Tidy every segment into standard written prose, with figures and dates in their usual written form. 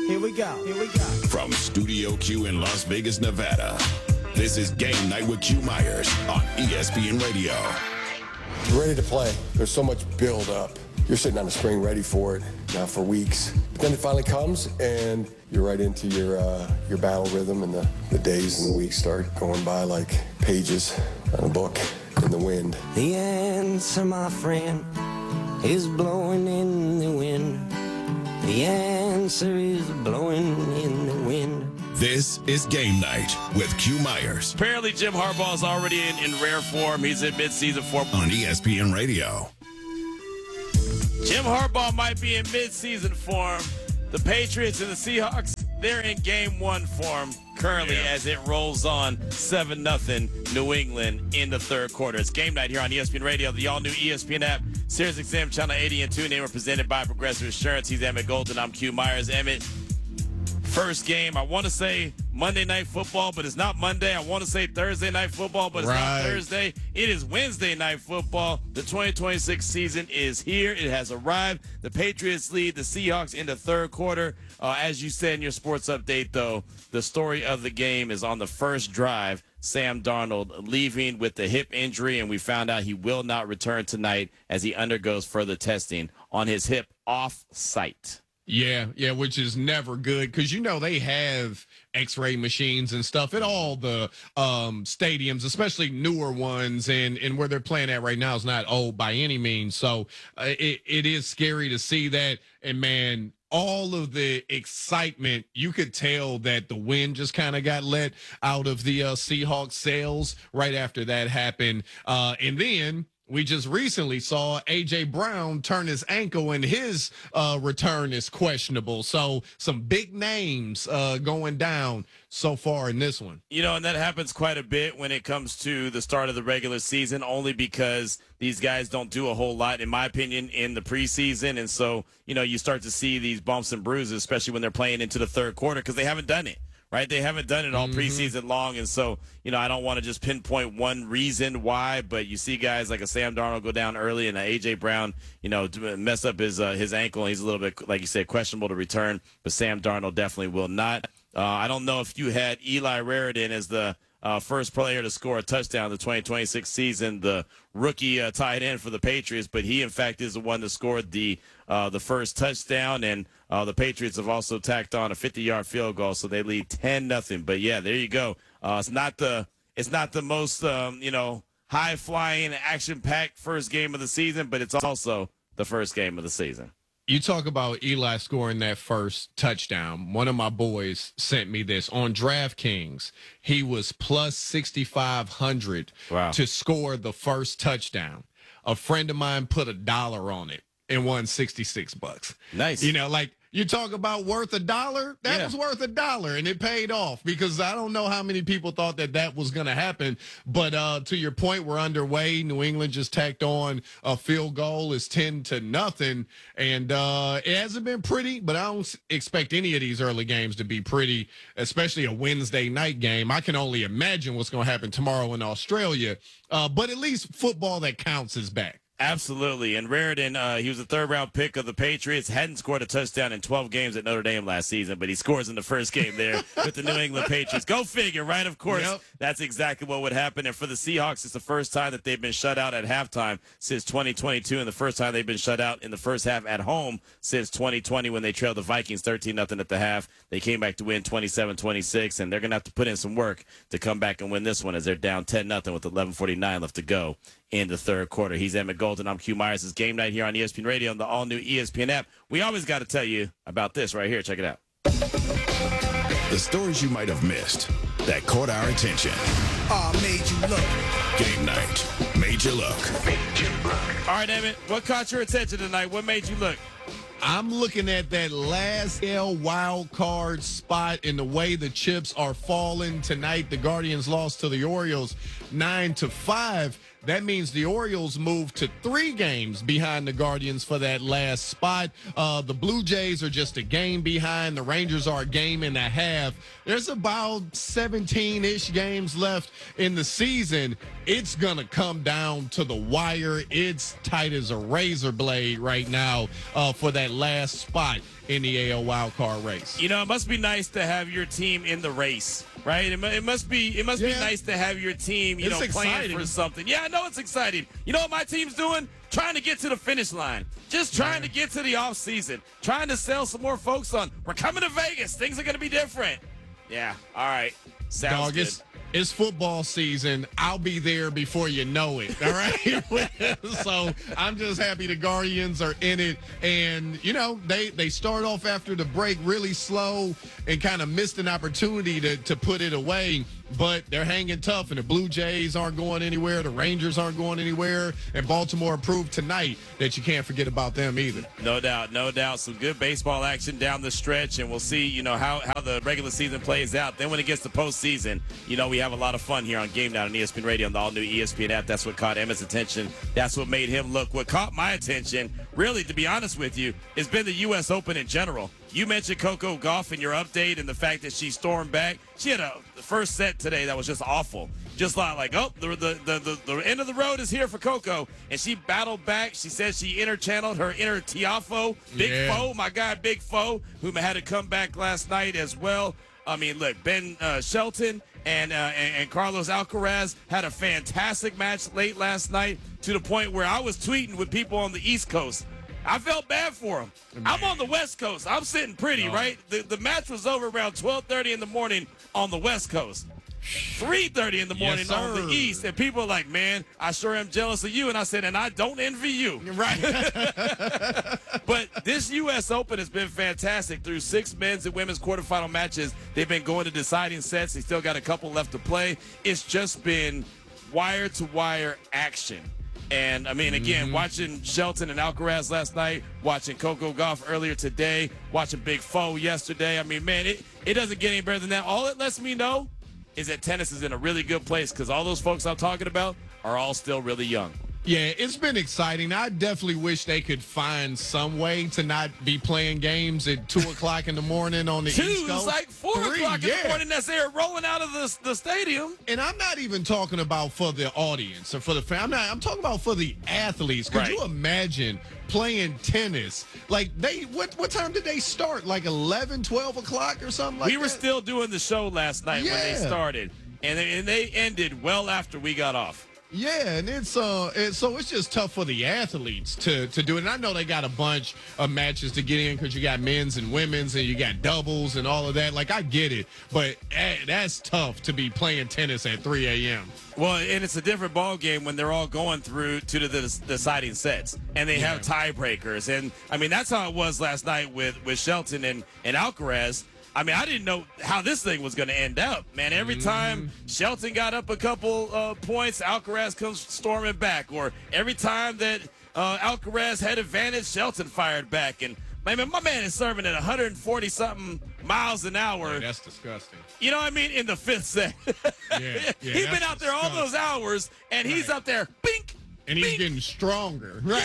Here we go. Here we go. From Studio Q in Las Vegas, Nevada, this is Game Night with Q Myers on ESPN Radio. You're ready to play. There's so much build up. You're sitting on the spring ready for it now for weeks. But then it finally comes and you're right into your battle rhythm, and the days and the weeks start going by like pages on a book in the wind. The answer, my friend, is blowing in the wind. The answer is blowing in the wind. This is Game Night with Q Myers. Apparently, Jim Harbaugh is already in rare form. He's in midseason form On ESPN Radio. Jim Harbaugh might be in midseason form. The Patriots and the Seahawks, they're in game one form currently as it rolls on 7-0 New England in the third quarter. It's Game Night here on ESPN Radio, the all-new ESPN app, Sirius XM Channel 80 and 2. They were presented by Progressive Insurance. He's Emmett Golden. I'm Q Myers. Emmett, first game, I want to say Monday Night Football, but it's not Monday. I want to say Thursday Night Football, but it's not Thursday. It is Wednesday Night Football. The 2026 season is here. It has arrived. The Patriots lead the Seahawks in the third quarter. As you said in your sports update, though, the story of the game is on the first drive. Sam Darnold leaving with the hip injury, and we found out he will not return tonight as he undergoes further testing on his hip off-site. Yeah, which is never good because, they have X-ray machines and stuff at all the stadiums, especially newer ones, and where they're playing at right now is not old by any means. So it is scary to see that. And, man, all of the excitement, you could tell that the wind just kind of got let out of the Seahawks sails right after that happened. And then we just recently saw A.J. Brown turn his ankle, and his return is questionable. So some big names going down so far in this one. And that happens quite a bit when it comes to the start of the regular season, only because these guys don't do a whole lot, in my opinion, in the preseason. And so, you start to see these bumps and bruises, especially when they're playing into the third quarter, because they haven't done it. Right? They haven't done it all preseason long. And so, I don't want to just pinpoint one reason why, but you see guys like a Sam Darnold go down early and a A.J. Brown, mess up his ankle. And he's a little bit, like you said, questionable to return, but Sam Darnold definitely will not. I don't know if you had Eli Raridan as the first player to score a touchdown in the 2026 season, the rookie tight end for the Patriots, but he, in fact, is the one that scored the first touchdown, and the Patriots have also tacked on a 50-yard field goal, so they lead 10-0. But, yeah, there you go. It's not the most, high-flying, action-packed first game of the season, but it's also the first game of the season. You talk about Eli scoring that first touchdown. One of my boys sent me this. On DraftKings, he was plus 6,500 to score the first touchdown. A friend of mine put $1 on it and won $66. Nice. You talk about worth $1. That was worth $1, and it paid off, because I don't know how many people thought that was going to happen. But to your point, we're underway. New England just tacked on a field goal. It's 10-0, and it hasn't been pretty. But I don't expect any of these early games to be pretty, especially a Wednesday night game. I can only imagine what's going to happen tomorrow in Australia. But at least football that counts is back. Absolutely. And Raridan, he was a third-round pick of the Patriots, hadn't scored a touchdown in 12 games at Notre Dame last season, but he scores in the first game there with the New England Patriots. Go figure, right? Of course, That's exactly what would happen. And for the Seahawks, it's the first time that they've been shut out at halftime since 2022, and the first time they've been shut out in the first half at home since 2020 when they trailed the Vikings 13-0 at the half. They came back to win 27-26, and they're going to have to put in some work to come back and win this one as they're down 10-0 with 11:49 left to go in the third quarter. He's Emmett Golden. I'm Q Myers. It's Game Night here on ESPN Radio and the all-new ESPN app. We always got to tell you about this right here. Check it out. The stories you might have missed that caught our attention. Made you look. Game Night made you look. All right, Emmett, what caught your attention tonight? What made you look? I'm looking at that last wild card spot and the way the chips are falling tonight. The Guardians lost to the Orioles 9-5. That means the Orioles moved to 3 games behind the Guardians for that last spot. The Blue Jays are just a game behind. The Rangers are a game and a half. There's about 17-ish games left in the season. It's going to come down to the wire. It's tight as a razor blade right now for that last spot in the AL wild card race. You know, it must be nice to have your team in the race, right? It must be nice to have your team, you know, playing exciting for something. Yeah, I know it's exciting. You know what my team's doing? Trying to get to the finish line. Just trying to get to the off season. Trying to sell some more folks on. We're coming to Vegas. Things are going to be different. Yeah. All right. Sounds good. It's football season. I'll be there before you know it. All right. So I'm just happy the Guardians are in it. And, you know, they start off after the break really slow and kind of missed an opportunity to put it away. But they're hanging tough, and the Blue Jays aren't going anywhere. The Rangers aren't going anywhere. And Baltimore proved tonight that you can't forget about them either. No doubt, no doubt. Some good baseball action down the stretch, and we'll see, you know, how the regular season plays out. Then when it gets to postseason, you know, we have a lot of fun here on Game Night on ESPN Radio and the all-new ESPN app. That's what caught Emmett's attention. That's what made him look. What caught my attention, really, to be honest with you, has been the U.S. Open in general. You mentioned Coco Gauff in your update and the fact that she stormed back. She had the first set today that was just awful. Just like the end of the road is here for Coco. And she battled back. She said she interchanneled her inner Tiafo, Big Foe, my guy Big Foe, who had to come back last night as well. I mean, look, Ben Shelton and Carlos Alcaraz had a fantastic match late last night, to the point where I was tweeting with people on the East Coast. I felt bad for him. I'm on the West Coast. I'm sitting pretty, right? The match was over around 12:30 in the morning on the West Coast. 3:30 in the morning on the East. And people are like, man, I sure am jealous of you. And I said, and I don't envy you. Right. But this U.S. Open has been fantastic. Through 6 men's and women's quarterfinal matches, they've been going to deciding sets. They still got a couple left to play. It's just been wire-to-wire action. And, I mean, again, watching Shelton and Alcaraz last night, watching Coco Gauff earlier today, watching Big Foe yesterday. I mean, man, it doesn't get any better than that. All it lets me know is that tennis is in a really good place, because all those folks I'm talking about are all still really young. Yeah, it's been exciting. I definitely wish they could find some way to not be playing games at 2 o'clock in the morning on the East Coast. It's like 4 o'clock in the morning that's there rolling out of the stadium. And I'm not even talking about for the audience or for the fan. I'm talking about for the athletes. Could you imagine playing tennis? Like, what time did they start? Like 11, 12 o'clock or something like that? We were still doing the show last night when they started, and they ended well after we got off. Yeah, and so it's just tough for the athletes to do it. And I know they got a bunch of matches to get in, because you got men's and women's and you got doubles and all of that. Like, I get it, but that's tough to be playing tennis at 3 a.m. Well, and it's a different ball game when they're all going through to the deciding sets, and they have tiebreakers. And I mean, that's how it was last night with Shelton and Alcaraz. I mean, I didn't know how this thing was going to end up, man. Every time Shelton got up a couple points, Alcaraz comes storming back. Or every time that Alcaraz had advantage, Shelton fired back. And, man, my man is serving at 140-something miles an hour. Yeah, that's disgusting. You know what I mean? In the 5th set. He's been out there all those hours, and he's up there, bink. And he's getting stronger. Right?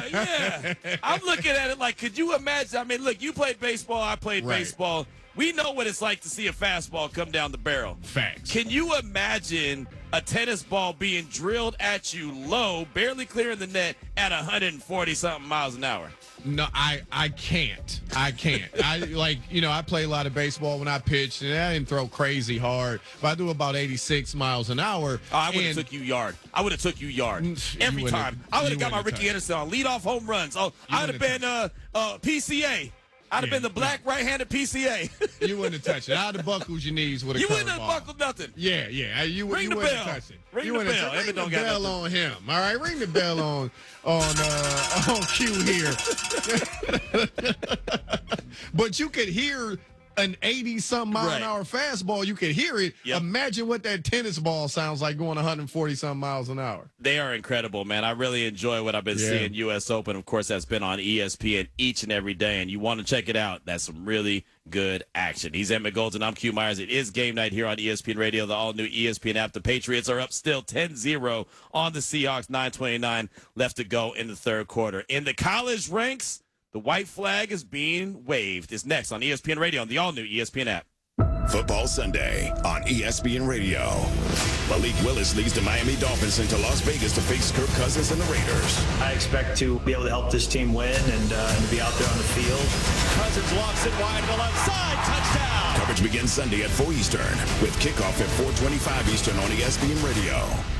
Yeah. I'm looking at it like, could you imagine? I mean, look, you played baseball, I played baseball. We know what it's like to see a fastball come down the barrel. Facts. Can you imagine a tennis ball being drilled at you low, barely clearing the net at 140-something miles an hour? No, I can't. I play a lot of baseball when I pitched, and I didn't throw crazy hard, but I do about 86 miles an hour. Oh, I would have took you yard. Every time. I would have got my Ricky Anderson on leadoff home runs. Oh, I would have been PCA. I'd have been the black right-handed PCA. You wouldn't have touched it. I'd have buckled your knees with a curveball. You wouldn't have buckled nothing. Yeah. You wouldn't have touched it. Ring the bell. Ring the bell on him. All right, ring the bell on cue here. But you could hear an 80-something mile an hour fastball. You could hear it. Yep. Imagine what that tennis ball sounds like going 140-something miles an hour. They are incredible, man. I really enjoy what I've been seeing. U.S. Open, of course, that's been on ESPN each and every day, and you want to check it out. That's some really good action. He's Emmett Golden. I'm Q Myers. It is game night here on ESPN Radio, the all-new ESPN app. The Patriots are up still 10-0 on the Seahawks. 9:29 left to go in the third quarter. In the college ranks, the white flag is being waved. It's next on ESPN Radio on the all-new ESPN app. Football Sunday on ESPN Radio. Malik Willis leads the Miami Dolphins into Las Vegas to face Kirk Cousins and the Raiders. I expect to be able to help this team win and be out there on the field. Cousins lofts it wide to the left side. Touchdown. Coverage begins Sunday at 4 Eastern with kickoff at 4:25 Eastern on ESPN Radio.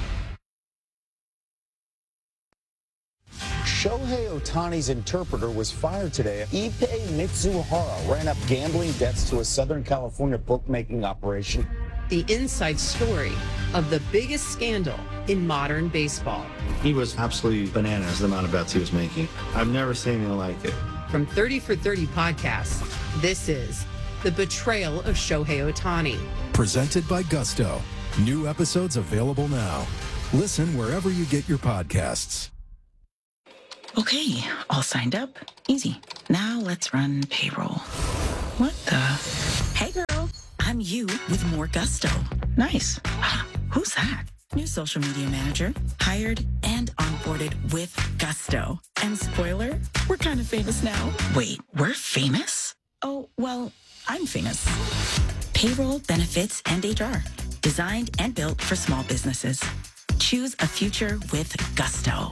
Shohei Ohtani's interpreter was fired today. Ippei Mitsuhara ran up gambling debts to a Southern California bookmaking operation. The inside story of the biggest scandal in modern baseball. He was absolutely bananas, the amount of bets he was making. I've never seen anything like it. From 30 for 30 podcasts, this is The Betrayal of Shohei Ohtani. Presented by Gusto. New episodes available now. Listen wherever you get your podcasts. Okay, all signed up. Easy. Now let's run payroll. What the? Hey girl, I'm you with more Gusto. Nice. Who's that? New social media manager, hired and onboarded with Gusto. And spoiler, we're kind of famous now. Wait, we're famous? Oh, well, I'm famous. Payroll, benefits, and HR. Designed and built for small businesses. Choose a future with Gusto.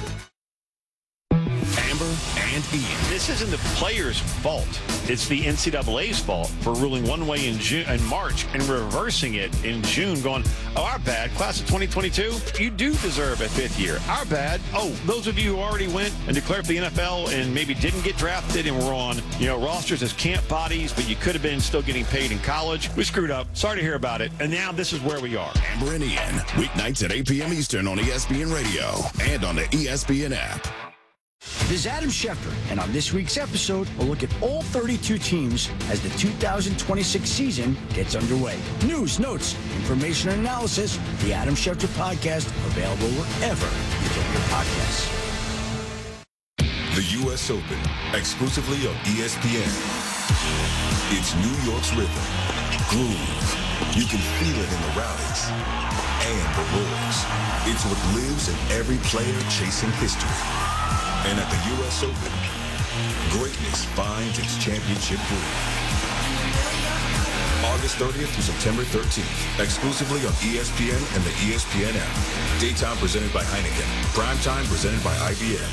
Amber and Ian. This isn't the players' fault. It's the NCAA's fault for ruling one way in March and reversing it in June, going, oh, our bad, class of 2022, you do deserve a fifth year. Our bad. Oh, those of you who already went and declared for the NFL and maybe didn't get drafted and were on, rosters as camp bodies, but you could have been still getting paid in college. We screwed up. Sorry to hear about it. And now this is where we are. Amber and Ian, weeknights at 8 p.m. Eastern on ESPN Radio and on the ESPN app. This is Adam Schefter, and on this week's episode, we'll look at all 32 teams as the 2026 season gets underway. News, notes, information, and analysis. The Adam Schefter Podcast, available wherever you get your podcasts. The U.S. Open, exclusively on ESPN. It's New York's rhythm, groove. You can feel it in the rallies and the roars. It's what lives in every player chasing history. And at the U.S. Open, greatness finds its championship groove. August 30th through September 13th, exclusively on ESPN and the ESPN app. Daytime presented by Heineken. Primetime presented by IBM.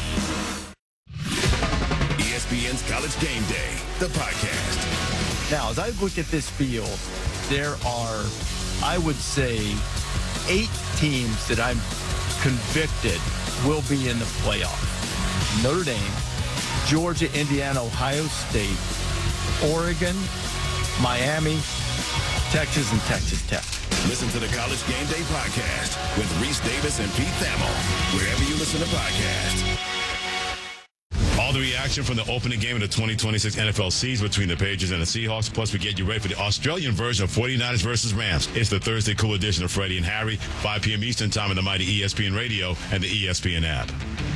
ESPN's College Game Day, the podcast. Now, as I look at this field, there are, I would say, 8 teams that I'm convicted will be in the playoff. Notre Dame, Georgia, Indiana, Ohio State, Oregon, Miami, Texas, and Texas Tech. Listen to the College Game Day podcast with Reese Davis and Pete Thamel, wherever you listen to podcasts. All the reaction from the opening game of the 2026 NFL season between the Patriots and the Seahawks. Plus, we get you ready for the Australian version of 49ers versus Rams. It's the Thursday cool edition of Freddie and Harry, 5 p.m. Eastern time on the mighty ESPN Radio and the ESPN app.